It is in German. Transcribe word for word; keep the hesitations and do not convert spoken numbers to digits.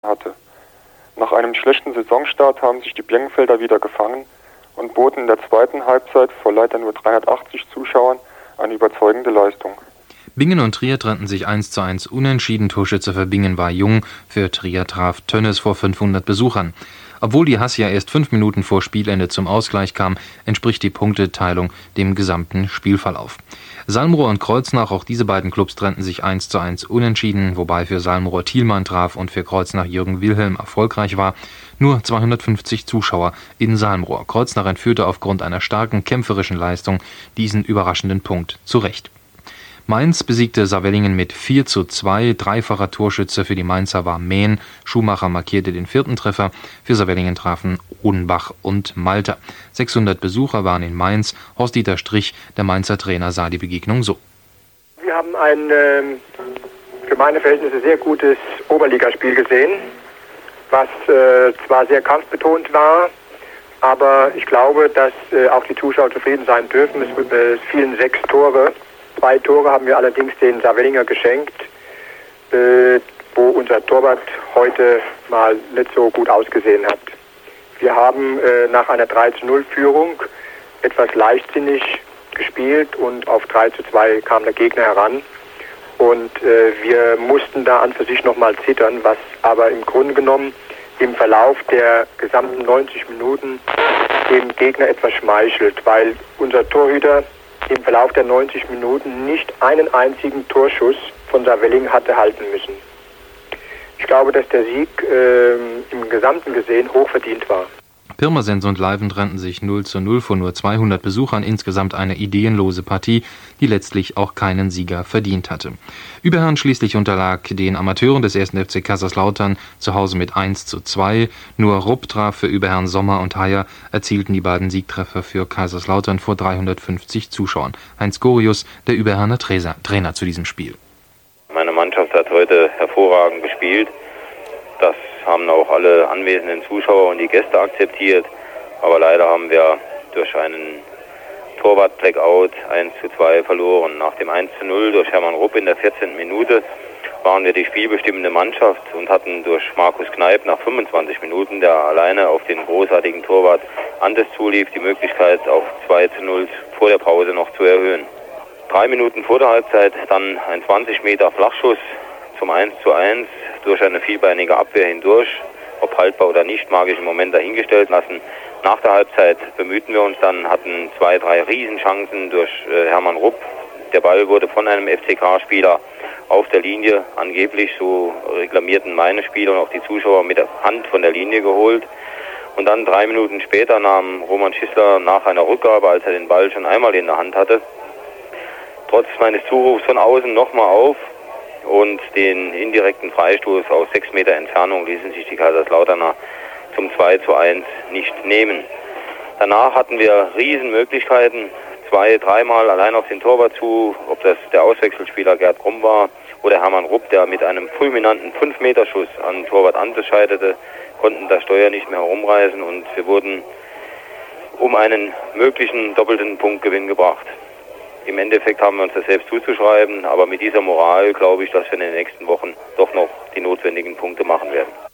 hatte. Nach einem schlechten Saisonstart haben sich die Birkenfelder wieder gefangen und boten in der zweiten Halbzeit vor leider nur dreihundertachtzig Zuschauern eine überzeugende Leistung. Bingen und Trier trennten sich eins zu eins unentschieden. Torschütze für Bingen war Jung, für Trier traf Tönnes vor fünfhundert Besuchern. Obwohl die Hassia erst fünf Minuten vor Spielende zum Ausgleich kam, entspricht die Punkteteilung dem gesamten Spielverlauf. Salmrohr und Kreuznach, auch diese beiden Clubs trennten sich eins zu eins unentschieden, wobei für Salmrohr Thielmann traf und für Kreuznach Jürgen Wilhelm erfolgreich war. Nur zweihundertfünfzig Zuschauer in Salmrohr. Kreuznach entführte aufgrund einer starken kämpferischen Leistung diesen überraschenden Punkt zurecht. Mainz besiegte Saarwellingen mit vier zu zwei. Dreifacher Torschütze für die Mainzer war Mehn. Schumacher markierte den vierten Treffer. Für Saarwellingen trafen Odenbach und Malter. sechshundert Besucher waren in Mainz. Horst-Dieter Strich, der Mainzer Trainer, sah die Begegnung so. Wir haben ein äh, für meine Verhältnisse sehr gutes Oberligaspiel gesehen, was äh, zwar sehr kampfbetont war, aber ich glaube, dass äh, auch die Zuschauer zufrieden sein dürfen. Es, äh, es fielen sechs Tore. Zwei Tore haben wir allerdings den Saarwellinger geschenkt, äh, wo unser Torwart heute mal nicht so gut ausgesehen hat. Wir haben äh, nach einer drei zu null Führung etwas leichtsinnig gespielt und auf drei zu zwei kam der Gegner heran. Und äh, wir mussten da an für sich nochmal zittern, was aber im Grunde genommen im Verlauf der gesamten neunzig Minuten dem Gegner etwas schmeichelt, weil unser Torhüter im Verlauf der neunzig Minuten nicht einen einzigen Torschuss von Saarwellingen hatte halten müssen. Ich glaube, dass der Sieg äh, im Gesamten gesehen hochverdient war. Pirmasens und Leiven trennten sich null zu null vor nur zweihundert Besuchern. Insgesamt eine ideenlose Partie, die letztlich auch keinen Sieger verdient hatte. Überherrn schließlich unterlag den Amateuren des ersten F C Kaiserslautern zu Hause mit eins zu zwei. Nur Rupp traf für Überherrn. Sommer und Heyer erzielten die beiden Siegtreffer für Kaiserslautern vor dreihundertfünfzig Zuschauern. Heinz Gorius, der Überherrner Trainer zu diesem Spiel. Meine Mannschaft hat heute hervorragend gespielt. Das haben auch alle anwesenden Zuschauer und die Gäste akzeptiert. Aber leider haben wir durch einen Torwart-Blackout eins zu zwei verloren. Nach dem eins zu null durch Hermann Rupp in der vierzehnten Minute waren wir die spielbestimmende Mannschaft und hatten durch Markus Kneip nach fünfundzwanzig Minuten, der alleine auf den großartigen Torwart Antes zulief, die Möglichkeit auf zwei zu null vor der Pause noch zu erhöhen. Drei Minuten vor der Halbzeit dann ein zwanzig Meter Flachschuss zum eins zu eins durch eine vielbeinige Abwehr hindurch. Ob haltbar oder nicht, mag ich im Moment dahingestellt lassen. Nach der Halbzeit bemühten wir uns dann, hatten zwei, drei Riesenchancen durch äh, Hermann Rupp. Der Ball wurde von einem F C K-Spieler auf der Linie, angeblich, so reklamierten meine Spieler und auch die Zuschauer, mit der Hand von der Linie geholt. Und dann drei Minuten später nahm Roman Schissler nach einer Rückgabe, als er den Ball schon einmal in der Hand hatte, trotz meines Zurufs von außen nochmal auf. Und den indirekten Freistoß aus sechs Meter Entfernung ließen sich die Kaiserslauterner zum zwei zu eins nicht nehmen. Danach hatten wir Riesenmöglichkeiten, zwei, dreimal allein auf den Torwart zu, ob das der Auswechselspieler Gerd Krumm war oder Hermann Rupp, der mit einem fulminanten fünf Meter Schuss an Torwart Antes scheiterte, konnten das Steuer nicht mehr herumreißen und wir wurden um einen möglichen doppelten Punktgewinn gebracht. Im Endeffekt haben wir uns das selbst zuzuschreiben, aber mit dieser Moral glaube ich, dass wir in den nächsten Wochen doch noch die notwendigen Punkte machen werden.